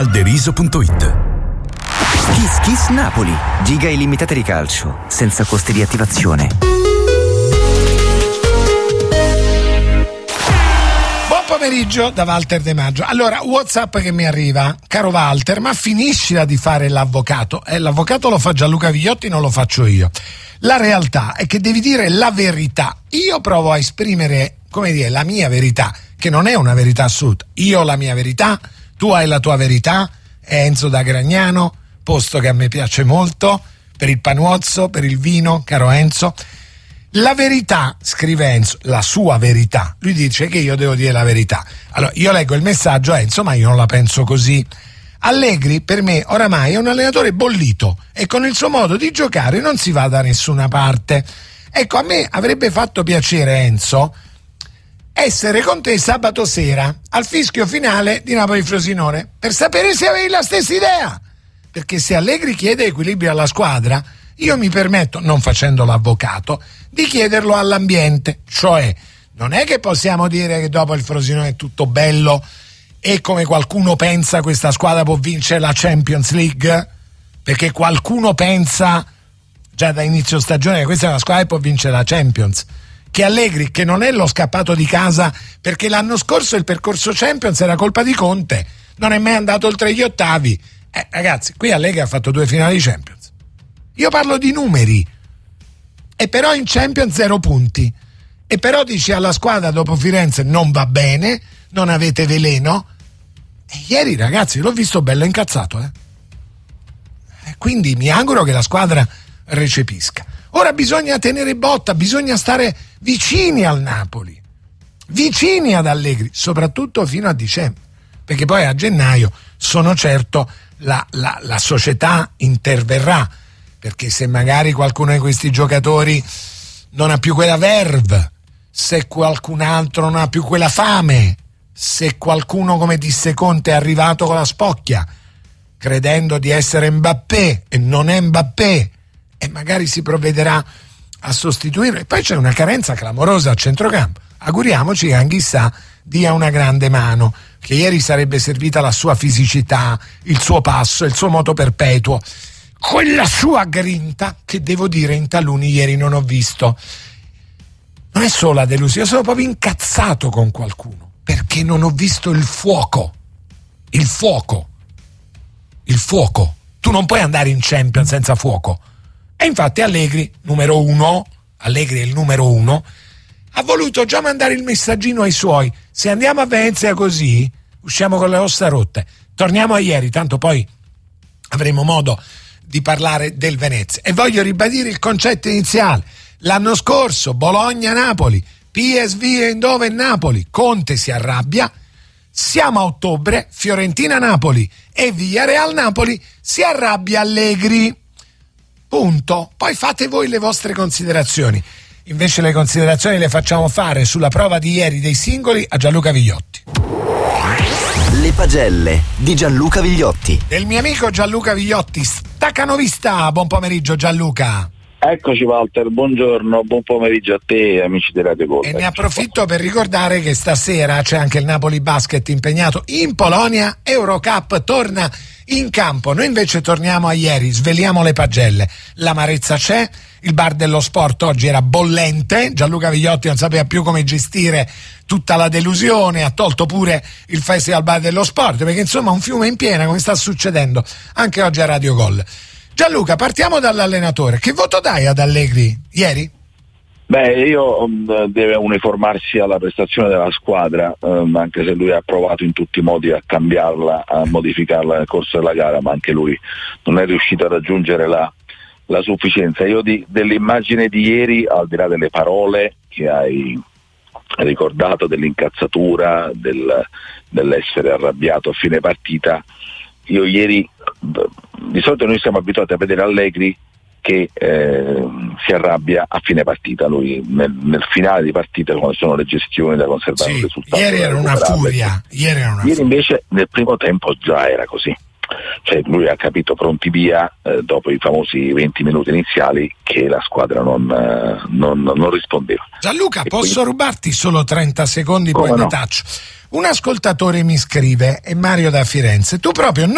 Alderiso.it. Kiss Kiss Napoli. Giga illimitate di calcio, senza costi di attivazione. Buon pomeriggio da Walter De Maggio. Allora, WhatsApp che mi arriva. Caro Walter, ma finiscila di fare l'avvocato. L'avvocato lo fa Gianluca Vigliotti, non lo faccio io. La realtà è che devi dire la verità. Io provo a esprimere, come dire, la mia verità, che non è una verità assoluta. Io ho la mia verità, tu hai la tua verità, è Enzo da Gragnano, posto che a me piace molto, per il panuozzo, per il vino, caro Enzo. La verità, scrive Enzo, la sua verità. Lui dice che io devo dire la verità. Allora, io leggo il messaggio a Enzo, ma io non la penso così. Allegri, per me, oramai è un allenatore bollito e con il suo modo di giocare non si va da nessuna parte. Ecco, a me avrebbe fatto piacere, Enzo, essere con te sabato sera al fischio finale di Napoli-Frosinone per sapere se avevi la stessa idea. Perché se Allegri chiede equilibrio alla squadra, io mi permetto, non facendo l'avvocato, di chiederlo all'ambiente. Cioè, non è che possiamo dire che dopo il Frosinone è tutto bello e come qualcuno pensa questa squadra può vincere la Champions League, perché qualcuno pensa già da inizio stagione che questa è una squadra che può vincere la Champions, che Allegri, che non è lo scappato di casa, perché l'anno scorso il percorso Champions era colpa di Conte, non è mai andato oltre gli ottavi. Ragazzi, qui Allegri ha fatto 2 finali Champions. Io parlo di numeri, e però in Champions 0 punti, e però dici alla squadra dopo Firenze non va bene, non avete veleno. E ieri, ragazzi, l'ho visto bello incazzato, quindi mi auguro che la squadra recepisca. Ora bisogna tenere botta, bisogna stare vicini al Napoli, vicini ad Allegri, soprattutto fino a dicembre, perché poi a gennaio sono certo la società interverrà, perché se magari qualcuno di questi giocatori non ha più quella verve, se qualcun altro non ha più quella fame, se qualcuno, come disse Conte, è arrivato con la spocchia credendo di essere Mbappé e non è Mbappé, e magari si provvederà a sostituirlo. E poi c'è una carenza clamorosa a centrocampo. Auguriamoci che Anghissà dia una grande mano, che ieri sarebbe servita la sua fisicità, il suo passo, il suo moto perpetuo, quella sua grinta che devo dire in taluni ieri non ho visto. Non è solo la delusione, sono proprio incazzato con qualcuno perché non ho visto il fuoco. Il fuoco. Tu non puoi andare in Champions senza fuoco. E infatti Allegri, numero uno, Allegri è il numero uno, ha voluto già mandare il messaggino ai suoi: se andiamo a Venezia così usciamo con le ossa rotte. Torniamo a ieri, tanto poi avremo modo di parlare del Venezia. E voglio ribadire il concetto iniziale: l'anno scorso Bologna-Napoli, PSV Eindhoven-Napoli, Conte si arrabbia, siamo a ottobre, Fiorentina-Napoli e Villarreal-Napoli, si arrabbia Allegri. Punto. Poi fate voi le vostre considerazioni. Invece le considerazioni le facciamo fare sulla prova di ieri dei singoli a Gianluca Vigliotti. Le pagelle di Gianluca Vigliotti. Del mio amico Gianluca Vigliotti, staccanovista. Buon pomeriggio Gianluca. Eccoci Walter, buongiorno, buon pomeriggio a te e amici di Radio Gol. E ne approfitto per ricordare che stasera c'è anche il Napoli Basket impegnato in Polonia, Eurocup torna in campo. Noi invece torniamo a ieri, sveliamo le pagelle. L'amarezza c'è, il bar dello sport oggi era bollente, Gianluca Vigliotti non sapeva più come gestire tutta la delusione, ha tolto pure il Festival Bar dello Sport, perché insomma un fiume in piena, come sta succedendo anche oggi a Radio Gol. Gianluca, partiamo dall'allenatore. Che voto dai ad Allegri ieri? Deve uniformarsi alla prestazione della squadra, anche se lui ha provato in tutti i modi a cambiarla, a modificarla nel corso della gara, ma anche lui non è riuscito a raggiungere la sufficienza. Io dell'immagine di ieri, al di là delle parole che hai ricordato, dell'incazzatura, dell'essere arrabbiato a fine partita, io ieri, di solito noi siamo abituati a vedere Allegri che si arrabbia a fine partita. Lui nel finale di partita, quando sono le gestioni da conservare il risultato, ieri era una furia. Ieri invece nel primo tempo già era così, cioè lui ha capito pronti via, dopo i famosi 20 minuti iniziali, che la squadra non rispondeva. Gianluca, posso rubarti solo 30 secondi, poi ne taccio. Un ascoltatore mi scrive, è Mario da Firenze: tu proprio non